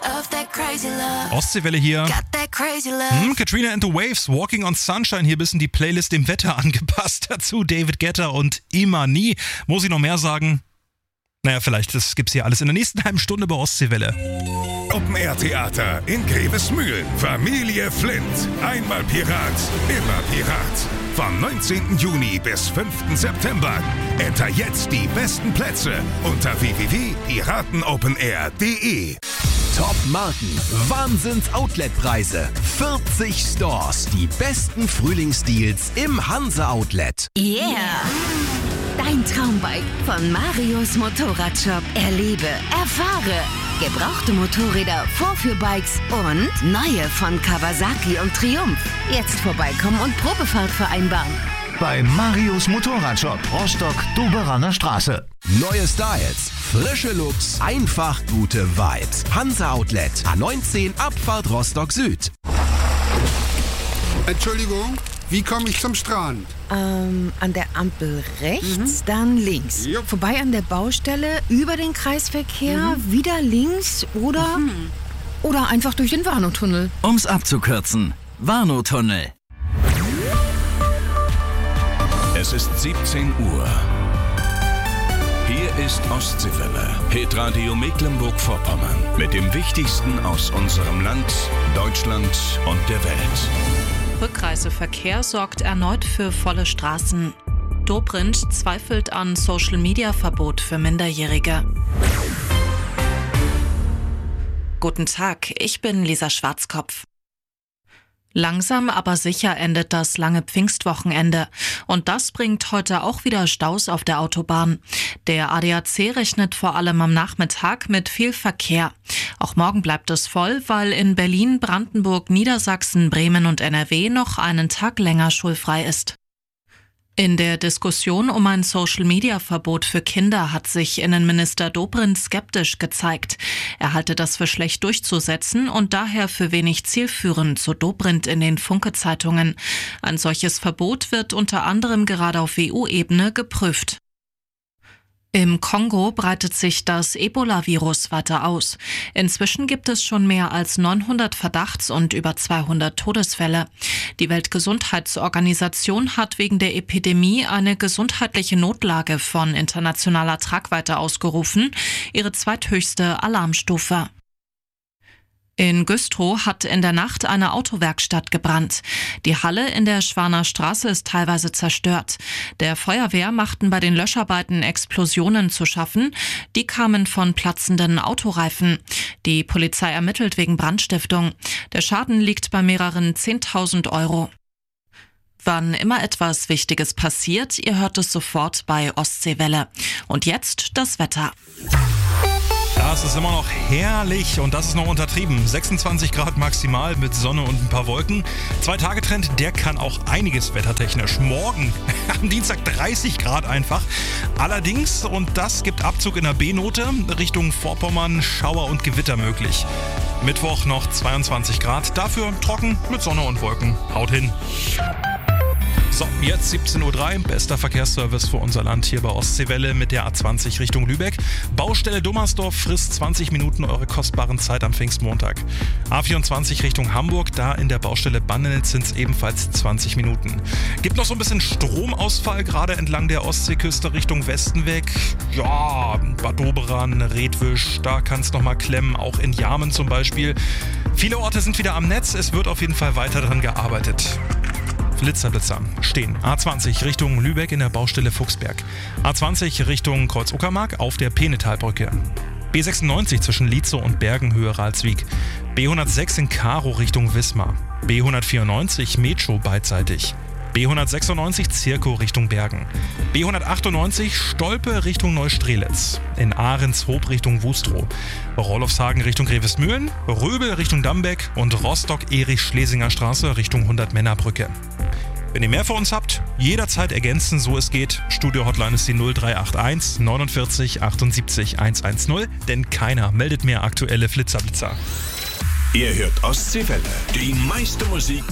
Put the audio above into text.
Ostseewelle hier. Katrina and the Waves, Walking on Sunshine. Hier bisschen die Playlist dem Wetter angepasst. Dazu David Guetta und Imani. Muss ich noch mehr sagen? Naja, vielleicht, das gibt's hier alles in der nächsten halben Stunde bei Ostseewelle. Open-Air-Theater in Grevesmühlen. Familie Flint. Einmal Pirat, immer Pirat. Vom 19. Juni bis 5. September. Enter jetzt die besten Plätze unter www.piratenopenair.de. Top-Marken, Wahnsinns-Outlet-Preise, 40 Stores, die besten Frühlingsdeals im Hansa-Outlet. Yeah! Dein Traumbike von Marius Motorradshop. Erlebe, erfahre. Gebrauchte Motorräder, Vorführbikes und neue von Kawasaki und Triumph. Jetzt vorbeikommen und Probefahrt vereinbaren. Bei Marius Motorradshop, Rostock-Doberaner Straße. Neue Styles, frische Looks, einfach gute Vibes. Hansa Outlet, A19, Abfahrt Rostock Süd. Entschuldigung, wie komme ich zum Strand? An der Ampel rechts, dann links. Jupp. Vorbei an der Baustelle, über den Kreisverkehr, wieder links oder einfach durch den Warnow-Tunnel. Um's abzukürzen, Warnow-Tunnel. Es ist 17 Uhr. Hier ist Ostseewelle, Hitradio Mecklenburg-Vorpommern. Mit dem Wichtigsten aus unserem Land, Deutschland und der Welt. Rückreiseverkehr sorgt erneut für volle Straßen. Dobrindt zweifelt an Social-Media-Verbot für Minderjährige. Guten Tag, ich bin Lisa Schwarzkopf. Langsam aber sicher endet das lange Pfingstwochenende. Und das bringt heute auch wieder Staus auf der Autobahn. Der ADAC rechnet vor allem am Nachmittag mit viel Verkehr. Auch morgen bleibt es voll, weil in Berlin, Brandenburg, Niedersachsen, Bremen und NRW noch einen Tag länger schulfrei ist. In der Diskussion um ein Social-Media-Verbot für Kinder hat sich Innenminister Dobrindt skeptisch gezeigt. Er halte das für schlecht durchzusetzen und daher für wenig zielführend, so Dobrindt in den Funke-Zeitungen. Ein solches Verbot wird unter anderem gerade auf EU-Ebene geprüft. Im Kongo breitet sich das Ebola-Virus weiter aus. Inzwischen gibt es schon mehr als 900 Verdachts- und über 200 Todesfälle. Die Weltgesundheitsorganisation hat wegen der Epidemie eine gesundheitliche Notlage von internationaler Tragweite ausgerufen, ihre zweithöchste Alarmstufe. In Güstrow hat in der Nacht eine Autowerkstatt gebrannt. Die Halle in der Schwaner Straße ist teilweise zerstört. Der Feuerwehr machten bei den Löscharbeiten Explosionen zu schaffen. Die kamen von platzenden Autoreifen. Die Polizei ermittelt wegen Brandstiftung. Der Schaden liegt bei mehreren 10.000 Euro. Wann immer etwas Wichtiges passiert, ihr hört es sofort bei Ostseewelle. Und jetzt das Wetter. Das ist immer noch herrlich und das ist noch untertrieben. 26 Grad maximal mit Sonne und ein paar Wolken. 2-Tage-Trend, der kann auch einiges wettertechnisch. Morgen am Dienstag 30 Grad einfach. Allerdings, und das gibt Abzug in der B-Note, Richtung Vorpommern Schauer und Gewitter möglich. Mittwoch noch 22 Grad, dafür trocken mit Sonne und Wolken. Haut hin. So, jetzt 17.03 Uhr, bester Verkehrsservice für unser Land hier bei Ostseewelle mit der A20 Richtung Lübeck. Baustelle Dummersdorf frisst 20 Minuten eure kostbaren Zeit am Pfingstmontag. A24 Richtung Hamburg, da in der Baustelle Bandenitz sind es ebenfalls 20 Minuten. Gibt noch so ein bisschen Stromausfall, gerade entlang der Ostseeküste Richtung Westen weg. Ja, Bad Doberan, Redwisch, da kann es nochmal klemmen, auch in Jarmen zum Beispiel. Viele Orte sind wieder am Netz, es wird auf jeden Fall weiter daran gearbeitet. Blitzer stehen. A20 Richtung Lübeck in der Baustelle Fuchsberg. A20 Richtung Kreuz-Uckermark auf der Penetalbrücke. B96 zwischen Lietzow und Bergen Höhe Ralswiek. B106 in Karow Richtung Wismar. B194 Metro beidseitig. B196 Zirkow Richtung Bergen. B198 Stolpe Richtung Neustrelitz. In Ahrenshoop Richtung Wustrow. Rolfshagen Richtung Grevesmühlen. Röbel Richtung Dambeck und Rostock-Erich-Schlesinger Straße Richtung 100-Männer-Brücke. Wenn ihr mehr für uns habt, jederzeit ergänzen, so es geht. Studio-Hotline ist die 0381 49 78 110, denn keiner meldet mehr aktuelle Flitzer. Ihr hört Ostseewelle, die meiste Musik